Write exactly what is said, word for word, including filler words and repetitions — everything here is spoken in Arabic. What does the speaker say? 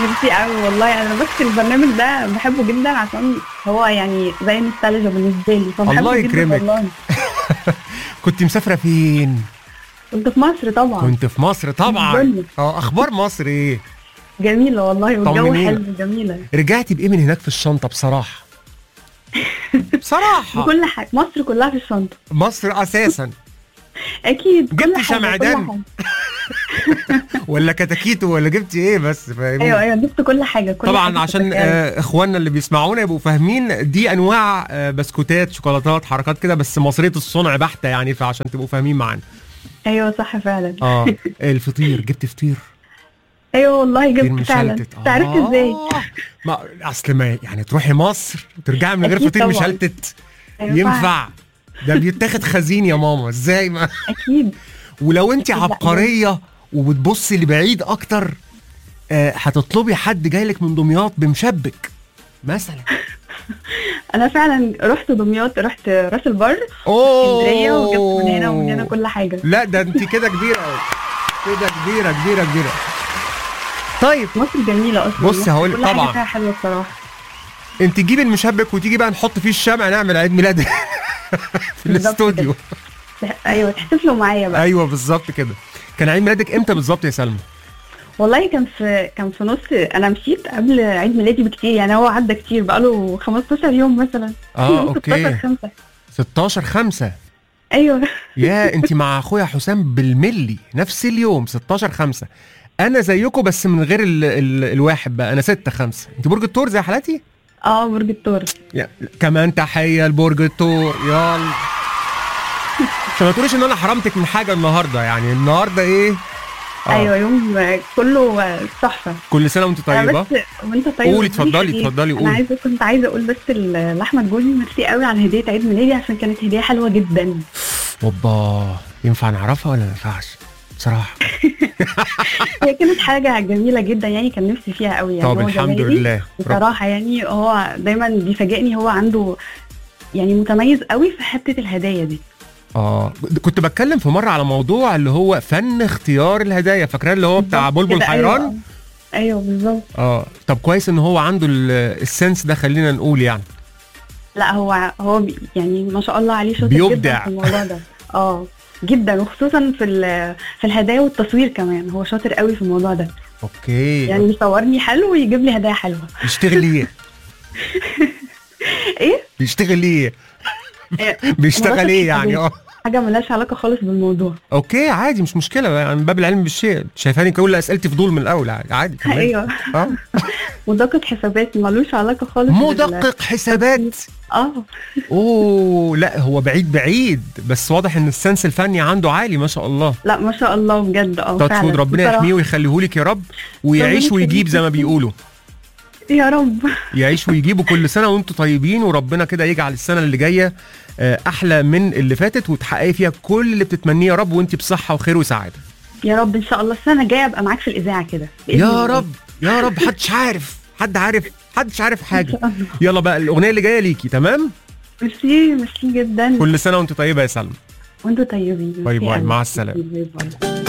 ميرسي قوي والله. انا بس البرنامج ده بحبه جدا عشان هو يعني زي نوستالجيا بالنسبه لي، فبحبه الله جدا يكرمك. والله. كنت مسافره فين؟ كنت في مصر طبعا. كنت في مصر طبعا. الدنيا. اه اخبار مصر ايه؟ جميله والله، والجو طمنينا. حلو، جميله رجعتي بايه من هناك في الشنطه بصراحه؟ بصراحه بكل حاجه، مصر كلها في الشنطه. مصر اساسا. اكيد كل جبتي حاجه، كل شمعدان حاجه. ولا كتاكيتو ولا جبتي ايه بس فاهمين؟ ايوه ايوه جبت كل حاجه، كل طبعا حاجة عشان تتخيلها. آه اخواننا اللي بيسمعونا يبقوا فاهمين، دي انواع آه بسكوتات، شوكولاتات، حركات كده، بس مصريه الصنع بحته يعني، فعشان تبقوا فاهمين معانا. ايوه صح فعلا. اه الفطير، جبت فطير؟ ايوه والله فطير جبت فعلا. مشلتت. انت عرفت ازاي؟ ما اصل ما يعني تروحي مصر وترجعي من غير أكيد فطير طبعاً. مشلتت؟ أيوة ينفع؟ ده بيتاخد خزين يا ماما، ازاي ما اكيد. ولو انت أكيد. لا، عبقريه وبتبصي لبعيد اكتر، آه هتطلبي حد جايلك من دمياط بمشبك مثلا. انا فعلا رحت دمياط، رحت راس البر، اوه اسكندريه، وجبت من هنا ومن هنا كل حاجه. لا ده انت كده كبيره قوي، كده كبيره كبيره كبيره. طيب مصر جميله اصلا. بصي مصر هقول كل حاجه طبعا، فيها حلوه بصراحه. انت تجيبي المشبك وتيجي بقى نحط فيه الشمع، نعمل عيد ميلاد في بالظبط الاستوديو. ايوه تحتفلوا معايا بقى. ايوه بالظبط كده. كان عيد ميلادك امتى بالظبط يا سلمى؟ والله كان في كان في نص، انا مشيت قبل عيد ميلادي بكتير، يعني هو عدى كتير، بقاله خمستاشر يوم مثلا. اه يوم اوكي. ستاشر خمسة. ستاشر خمسة. ايوه. يا انت مع اخويا حسام بالملي نفس اليوم ستاشر خمسة. انا زيكم بس من غير ال ال الواحد بقى، انا ستة خمسة. انت برج الثور زي حالاتي؟ اه برج الثور. يا كمان تحيه لبرج الثور، يلا. عشان ما تقوليش ان انا حرمتك من حاجه النهارده، يعني النهارده ايه؟ آه. ايوه يوم كله تحفه. كل سنه وانت طيبه. بس وانت طيب. قولي اتفضلي اتفضلي انا قولي. عايزه كنت عايزه اقول بس ل- لاحمد جوزي ميرسي قوي عن هديه عيد ميلادي، عشان كانت هديه حلوه جدا. اوبا، ينفع نعرفها ولا ما ينفعش بصراحه؟ هي كانت حاجه جميله جدا، يعني كان نفسي فيها قوي. يعني طب هو الحمد جمالي لله. بصراحه، يعني هو دايما بيفاجئني، هو عنده يعني متميز قوي في حته الهدايا دي. اه كنت بتكلم في مره على موضوع اللي هو فن اختيار الهدايا، فاكراه اللي هو بتاع بالظبط بلبل كده، حيران؟ ايوه, أيوة بالظبط. اه طب كويس ان هو عنده ال- السنس ده، خلينا نقول يعني. لا هو هو بي يعني ما شاء الله عليه، شاطر بيبدع. جدا في الموضوع ده. اه جدا، وخصوصا في ال- في الهدايا والتصوير كمان، هو شاطر قوي في الموضوع ده. اوكي. يعني يصورني حلو ويجيب لي هدايا حلوه. بيشتغل ايه؟ ايه؟ بيشتغل ايه؟ إيه، بيشتغل مراتب ايه يعني؟ حسابات. اه حاجه ملهاش علاقه خالص بالموضوع. اوكي عادي مش مشكله، يعني من باب العلم بالشيء. شايفاني كل اسئلتي فضول من الاول، عادي عادي كمان. ايوه. اه مدقق حسابات ملوش علاقه خالص بال- مدقق حسابات. اه اوه لا هو بعيد بعيد، بس واضح ان السنس الفني عنده عالي ما شاء الله. لا ما شاء الله بجد. اه تاتش فعلا وود، ربنا بصراحة. يحميه ويخليهولك يا رب، ويعيش ربنا ويجيب زي ما يخليك. بيقولوا. يا رب. يعيش ويجيب، كل سنه وانتم طيبين، وربنا كده يجعل السنه اللي جايه آه، احلى من اللي فاتت، وتحققي فيها كل اللي بتتمنيه يا رب، وانت بصحه وخير وسعاده. يا رب ان شاء الله السنه الجايه ابقى معاك في الاذاعه كده بإذن يا الله. رب يا رب. محدش عارف، حد عارف؟ محدش عارف ان حاجه. شاء الله. يلا بقى الاغنيه اللي جايه ليكي، تمام؟ ميرسي ميرسي جدا. كل سنه وانت طيبه يا سلمى. وانتوا طيبين. باي ميرسي باي، أوي. مع السلامة. باي باي.